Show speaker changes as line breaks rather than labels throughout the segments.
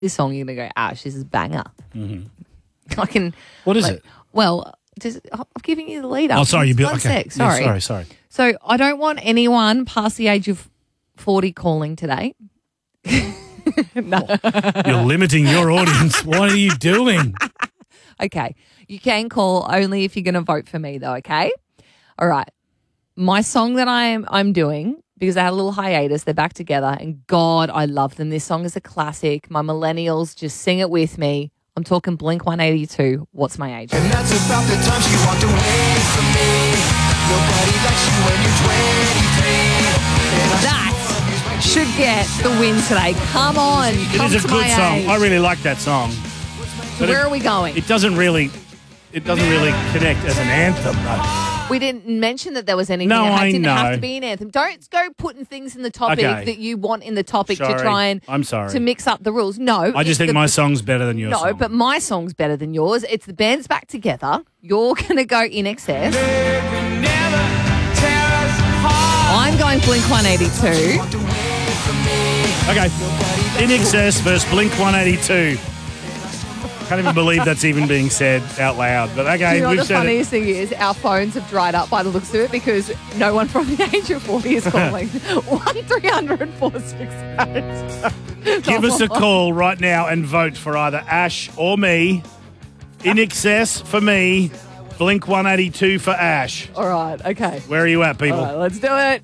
this song, you're going to go, Ash, this is banger. I can.
What is it?
Well, I'm giving you the lead up.
Oh, sorry.
One sec, sorry.
Yeah, sorry.
So I don't want anyone past the age of 40 calling today. No.
You're limiting your audience. What are you doing?
Okay. You can call only if you're going to vote for me, though, okay? All right. My song that I'm doing, because I had a little hiatus, they're back together, and God, I love them. This song is a classic. My millennials just sing it with me. I'm talking Blink-182, What's My Age?
And that's about the time she walked away from me. Nobody likes you when you're 23.
That should get the win today. Come on.
It is a good song. I really like that song.
So where are we going?
It doesn't really connect as an anthem, though.
We didn't mention that there was anything.
No,
It didn't
I
have
know.
to be an anthem. Don't go putting things in the topic that you want in the topic to
Sorry.
try and
I'm sorry.
to mix up the rules. No.
I just think my song's better than yours.
No, but my song's better than yours. It's the band's back together. You're going to go In Excess. I'm going Blink-182.
Okay. In Excess versus Blink-182. Can't even believe that's even being said out loud. But okay,
You know what
we've
the
said
funniest thing is? Our phones have dried up by the looks of it because no one from the age of 40 is calling. 1-300-468.
Give us a call right now and vote for either Ash or me. In Excess for me, Blink-182 for Ash.
All right, okay.
Where are you at, people?
All right, let's do it.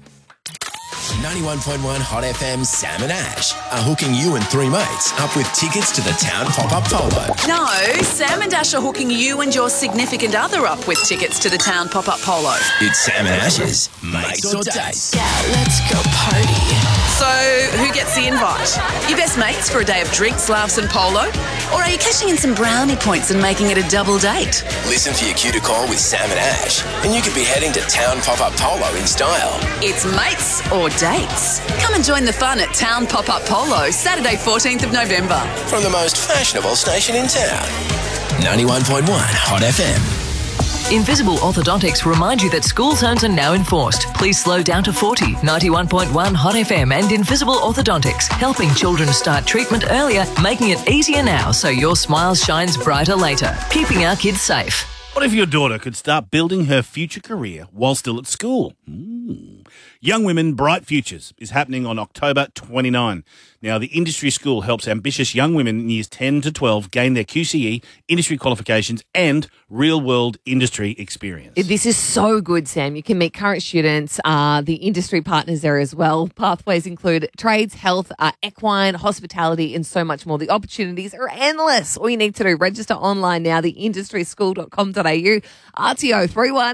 91.1 Hot FM, Sam and Ash are hooking you and three mates up with tickets to the Town Pop-Up Polo.
No, Sam and Ash are hooking you and your significant other up with tickets to the Town Pop-Up Polo.
It's Sam and Ash's Mates or Dates.
Yeah, let's go party. So, who gets the invite? Your best mates for a day of drinks, laughs and polo? Or are you cashing in some brownie points and making it a double date?
Listen for your cue to call with Sam and Ash, and you could be heading to Town Pop-Up Polo in style.
It's mates or dates. Come and join the fun at Town Pop-Up Polo, Saturday 14th of November.
From the most fashionable station in town, 91.1 Hot FM.
Invisible Orthodontics remind you that school zones are now enforced. Please slow down to 40. 91.1 Hot FM and Invisible Orthodontics, helping children start treatment earlier, making it easier now so your smile shines brighter later. Keeping our kids safe.
What if your daughter could start building her future career while still at school? Young Women Bright Futures is happening on October 29. Now, the industry school helps ambitious young women in years 10 to 12 gain their QCE, industry qualifications and real-world industry experience.
This is so good, Sam. You can meet current students, the industry partners there as well. Pathways include trades, health, equine, hospitality and so much more. The opportunities are endless. All you need to do, register online now, theindustryschool.com.au, RTO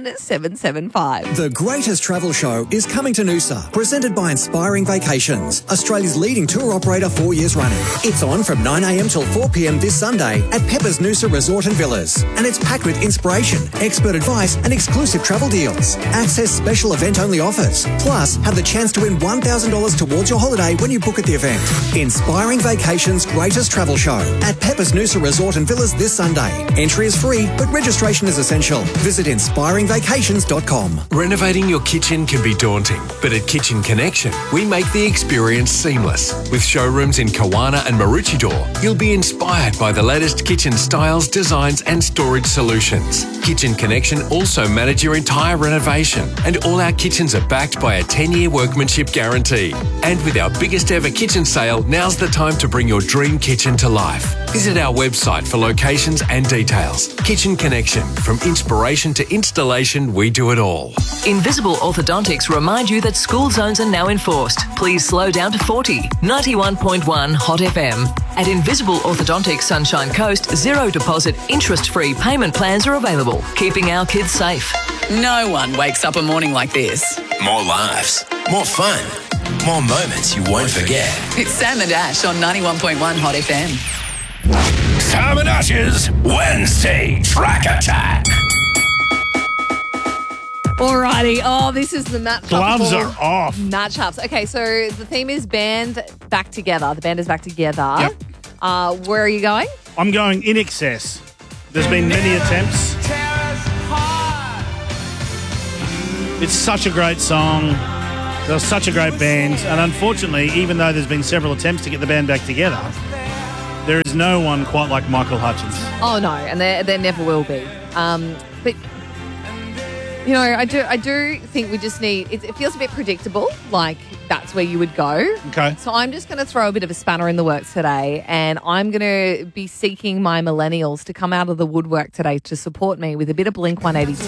31775.
The greatest travel show is coming to Noosa, presented by Inspiring Vacations, Australia's leading tour operator 4 years running. It's on from 9 a.m. till 4 p.m. this Sunday at Pepper's Noosa Resort and Villas. And it's packed with inspiration, expert advice and exclusive travel deals. Access special event-only offers. Plus, have the chance to win $1,000 towards your holiday when you book at the event. Inspiring Vacations' greatest travel show at Pepper's Noosa Resort and Villas this Sunday. Entry is free, but registration is essential. Visit inspiringvacations.com.
Renovating your kitchen can be daunting, but at Kitchen Connection, we make the experience seamless. With showrooms in Kawana and Maroochydore, you'll be inspired by the latest kitchen styles, designs and storage solutions. Kitchen Connection also manage your entire renovation, and all our kitchens are backed by a 10-year workmanship guarantee. And with our biggest ever kitchen sale, now's the time to bring your dream kitchen to life. Visit our website for locations and details. Kitchen Connection, from inspiration to installation, we do it all.
Invisible Orthodontics remind you that school zones are now enforced. Please slow down to 40. 91.1 Hot FM. At Invisible Orthodontics Sunshine Coast, zero deposit, interest-free payment plans are available, keeping our kids safe.
No one wakes up a morning like this.
More laughs, more fun, more moments you won't forget.
It's Sam and Ash on 91.1 Hot FM.
Sam and Ash's Wednesday Track Attack.
Alrighty. Oh, this is the matchup.
Gloves are off.
Matchups. Okay, so the theme is band back together. The band is back together.
Yep.
Where are you going?
I'm going In Excess. There's been many attempts. It's such a great song. They're such a great band. And unfortunately, even though there's been several attempts to get the band back together, There is no one quite like Michael Hutchence.
Oh no, and there never will be. But you know, I do think we just need. It feels a bit predictable. Like that's where you would go.
Okay.
So I'm just going to throw a bit of a spanner in the works today, and I'm going to be seeking my millennials to come out of the woodwork today to support me with a bit of Blink 182.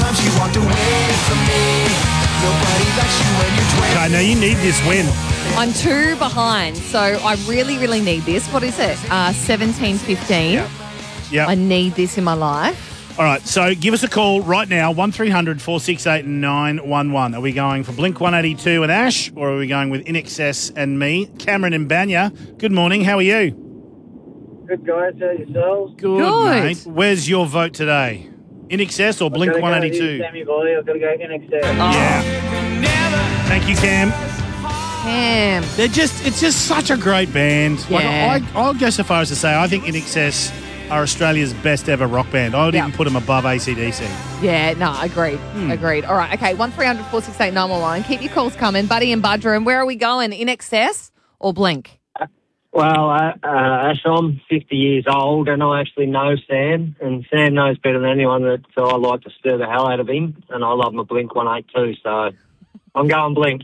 Okay, now you need this win.
I'm 2 behind, so I really, really need this. What is it? 17:15.
Yeah.
I need this in my life.
All right, so give us a call right now, 1300 468 911. Are we going for Blink 182 and Ash, or are we going with In Excess and me? Cameron and Banya, good morning. How are you?
Good, guys. How are yourselves?
Good.
Mate. Where's your vote today? In Excess or Blink 182?
Sammy boy, I've got to go In Excess.
Yeah. Thank you, Cam.
Cam.
It's just such a great band.
Yeah.
Like, I'll go so far as to say I think In Excess are Australia's best ever rock band. I would even put them above AC/DC.
Yeah, no, agreed. Agreed. All right, okay, 1300 468 911. Keep your calls coming. Buddy and Budger, and where are we going? In Excess or Blink?
Well, Ash, I'm 50 years old, and I actually know Sam, and Sam knows better than anyone that I like to stir the hell out of him, and I love my Blink 182, so I'm going Blink.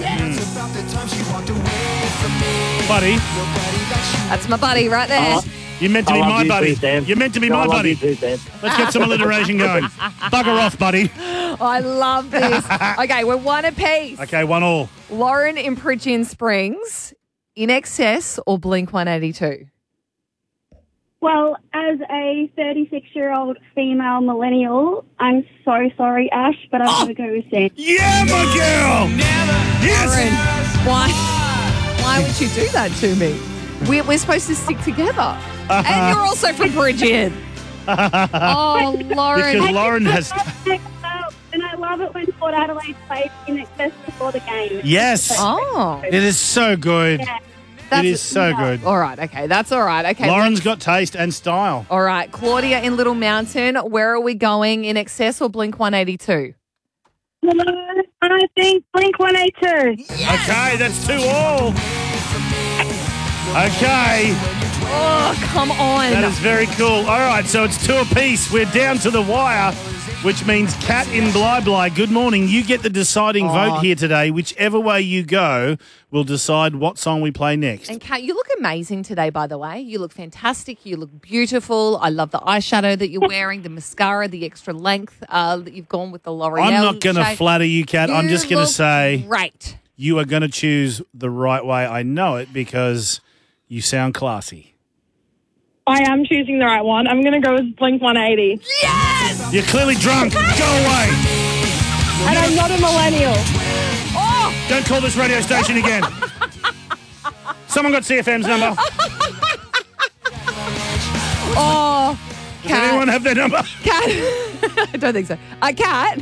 Buddy.
That's my buddy right there.
You're meant to be my buddy. You're meant to be my buddy.
Too, Sam.
Let's get some alliteration going. Bugger off, buddy.
I love this. Okay, we're one apiece.
Okay, 1-1.
Lauren in Pritchard Springs, In Excess or Blink 182?
Well, as a 36-year-old female millennial, I'm so sorry, Ash, but I've got to go with Sam.
Yeah, my girl! Yes!
Lauren, why would you do that to me? We're supposed to stick together. And you're also from Pritchard. Oh, Lauren.
Because Lauren has...
And I love it when Port Adelaide plays In Excess before the game.
Yes.
Oh.
It is so good.
Yeah.
It is so good.
All right, okay, that's all right. Okay,
Lauren's got taste and style.
all right, Claudia in Little Mountain, where are we going? In Excess or Blink 182?
I think Blink 182.
Okay, that's 2-2. Okay.
Oh, come on.
That is very cool. All right, so it's 2 apiece. We're down to the wire, which means Kat in Bly. Good morning. You get the deciding vote here today. Whichever way you go will decide what song we play next.
And Kat, you look amazing today, by the way. You look fantastic. You look beautiful. I love the eyeshadow that you're wearing, the mascara, the extra length that you've gone with the L'Oreal.
I'm not going to
shade.
flatter you, Kat. I'm just going to say
great.
You are going to choose the right way. I know it because you sound classy.
I am choosing the right one. I'm going to go with Blink 180.
Yes!
You're clearly drunk. Go away.
And I'm not a millennial.
Oh!
Don't call this radio station again. Someone got CFM's number.
Oh,
Does
Kat.
anyone have their number?
Kat. I don't think so. Kat.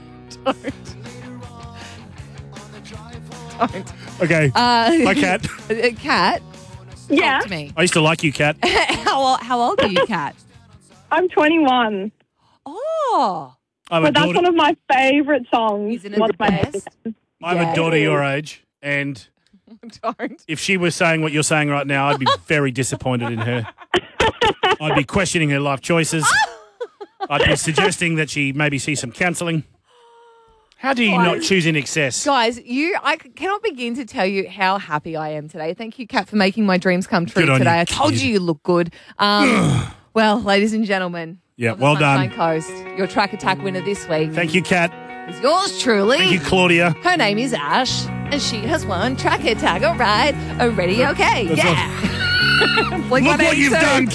Don't.
Okay. Hi, Kat.
Kat.
Yeah.
Talk to me.
I used to like you, Kat.
How old are you, Kat?
I'm 21.
Oh.
But that's one of my favourite songs.
Isn't it the best?
I'm a daughter your age, and
Don't.
if she was saying what you're saying right now, I'd be very disappointed in her. I'd be questioning her life choices. I'd be suggesting that she maybe see some counselling. How do you not choose In Excess?
Guys, I cannot begin to tell you how happy I am today. Thank you, Kat, for making my dreams come true
Good on
today.
you,
I told
kid.
you look good. Well, ladies and gentlemen,
Yeah,
of the
well
Sunshine
done.
Coast, your track attack winner this week
Thank you, Kat.
is yours truly.
Thank you, Claudia.
Her name is Ash, and she has won track attack. All right, already okay.
That's
Yeah. Blink
Look what you've
182.
done,